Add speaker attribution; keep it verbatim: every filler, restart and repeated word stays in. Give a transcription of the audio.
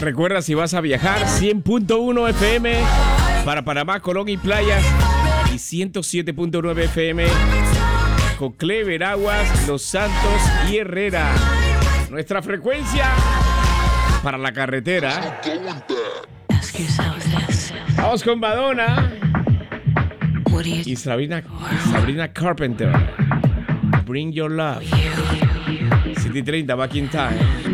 Speaker 1: Recuerda, si vas a viajar, cien punto uno F M para Panamá, Colón y Playas, y ciento siete punto nueve F M Coclé, Veraguas, Los Santos y Herrera. Nuestra frecuencia para la carretera. Vamos con Madonna y Sabrina, Sabrina Carpenter. Bring Your Love. siete y treinta, Back in Time.